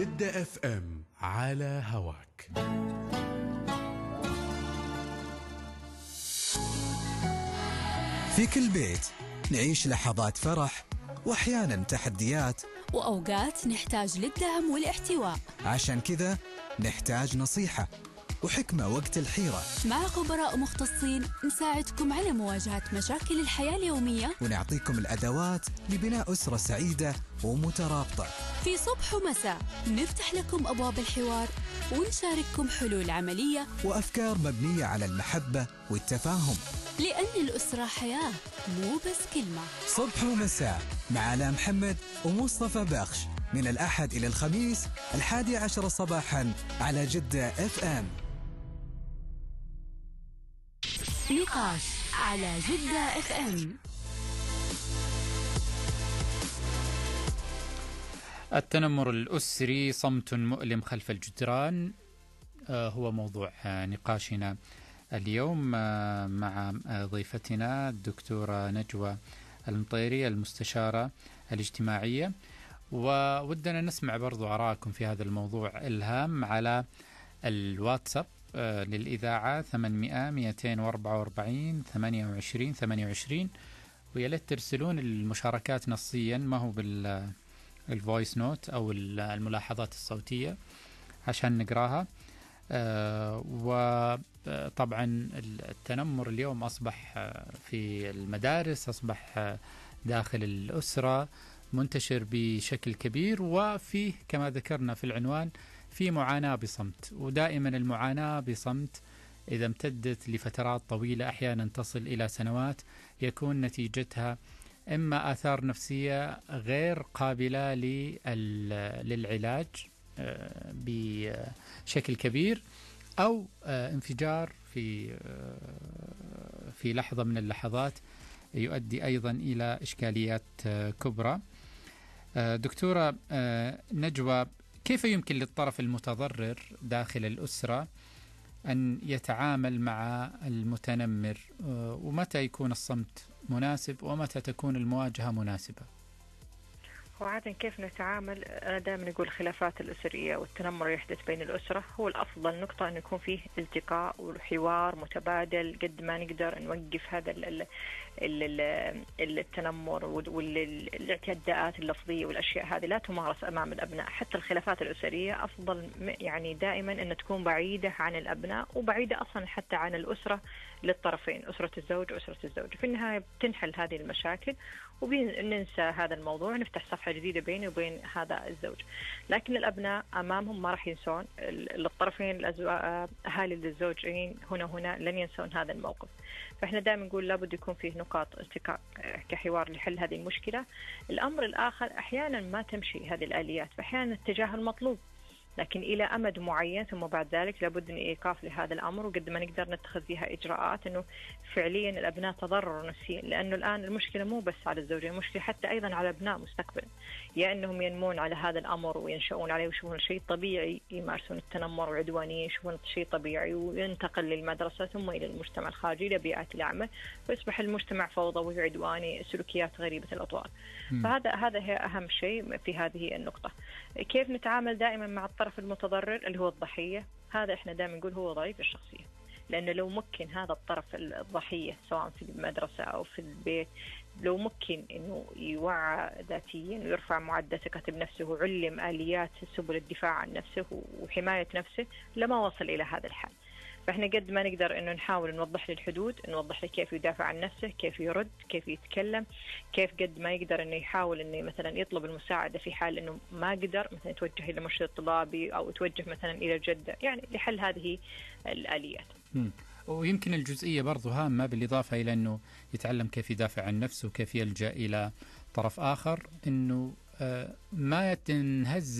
جدة اف ام على هواك. في كل بيت نعيش لحظات فرح واحيانا تحديات، وأوقات نحتاج للدعم والاحتواء. عشان كذا نحتاج نصيحة وحكمة وقت الحيرة، مع خبراء مختصين نساعدكم على مواجهة مشاكل الحياة اليومية، ونعطيكم الأدوات لبناء أسرة سعيدة ومترابطة. في صبح ومساء نفتح لكم أبواب الحوار ونشارككم حلول عملية وأفكار مبنية على المحبة والتفاهم، لأن الأسرة حياة مو بس كلمة. صبح ومساء مع آلاء محمد ومصطفى بخش، من الأحد إلى الخميس 11 صباحا على جدة اف ام. نقاش على جدة اف ام. التنمر الأسري صمت مؤلم خلف الجدران، هو موضوع نقاشنا اليوم مع ضيفتنا الدكتورة نجوى المطيري، المستشارة الاجتماعية. وودنا نسمع برضو آراءكم في هذا الموضوع الهام على الواتساب للإذاعة 800-244-28-28، ويا ليت ترسلون المشاركات نصيا، ما هو بالفويس نوت أو الملاحظات الصوتية عشان نقراها. وطبعا التنمر اليوم أصبح في المدارس، أصبح داخل الأسرة، منتشر بشكل كبير، وفيه كما ذكرنا في العنوان في معاناة بصمت. ودائما المعاناة بصمت إذا امتدت لفترات طويلة أحيانا تصل إلى سنوات، يكون نتيجتها إما آثار نفسية غير قابلة للعلاج بشكل كبير، أو انفجار في لحظة من اللحظات يؤدي أيضا إلى إشكاليات كبرى. دكتورة نجوى، كيف يمكن للطرف المتضرر داخل الأسرة أن يتعامل مع المتنمر، ومتى يكون الصمت مناسب ومتى تكون المواجهة مناسبة؟ وعادة كيف نتعامل؟ أنا دائما أقول الخلافات الأسرية والتنمر يحدث بين الأسرة هو الأفضل نقطة أن يكون فيه التقاء وحوار متبادل، قد ما نقدر نوقف هذا التنمر والاعتداءات اللفظية والأشياء هذه لا تمارس أمام الأبناء. حتى الخلافات الأسرية أفضل يعني دائما أن تكون بعيدة عن الأبناء، وبعيدة أصلا حتى عن الأسرة للطرفين، أسرة الزوج وأسرة الزوجة. في النهاية بتنحل هذه المشاكل وبننسى هذا الموضوع، نفتح صفحة جديدة بيني وبين هذا الزوج. لكن الأبناء أمامهم ما راح ينسون، الطرفين أهالي الزوجين هنا لن ينسون هذا الموقف. فإحنا دائما نقول لابد يكون فيه نقاط التقاء كحوار لحل هذه المشكلة. الأمر الآخر أحيانا ما تمشي هذه الآليات، فأحيانا التجاهل مطلوب، لكن إلى أمد معين، ثم بعد ذلك لابد من إيقاف لهذا الأمر، وقد ما نقدر نتخذ فيها إجراءات أنه فعليا الأبناء تضرروا نفسيا. لأنه الآن المشكلة مو بس على الزوجين، المشكلة حتى أيضا على الأبناء مستقبلا، يا أنهم ينمون على هذا الأمر وينشؤون عليه ويشوفون شيء طبيعي، يمارسون التنمر وعدوانية، يشوفون شيء طبيعي، وينتقل للمدرسة ثم إلى المجتمع الخارجي، إلى بيئة العمل، ويصبح المجتمع فوضوي وعدواني، سلوكيات غريبة الأطوار. فهذا هي أهم شيء في هذه النقطة. كيف نتعامل دائما مع الطرف المتضرر اللي هو الضحية؟ هذا إحنا دائما نقول هو ضعيف الشخصية، لأنه لو ممكن هذا الطرف الضحية سواء في المدرسة أو في البيت، لو ممكن إنه يوعى ذاتيا ويرفع معدل ثقته بنفسه وعلم آليات سبل الدفاع عن نفسه وحماية نفسه، لما وصل إلى هذا الحال. فإحنا قد ما نقدر إنه نحاول نوضح له الحدود، نوضح له كيف يدافع عن نفسه، كيف يرد، كيف يتكلم، كيف قد ما يقدر إنه يحاول إنه مثلا يطلب المساعدة في حال إنه ما قدر، مثلا يتوجه إلى مرشد طلابي أو يتوجه مثلا إلى جدة، يعني لحل هذه الآليات. ويمكن الجزئية برضو هامة، بالإضافة إلى أنه يتعلم كيف يدافع عن نفسه وكيف يلجأ إلى طرف آخر، أنه ما تنهز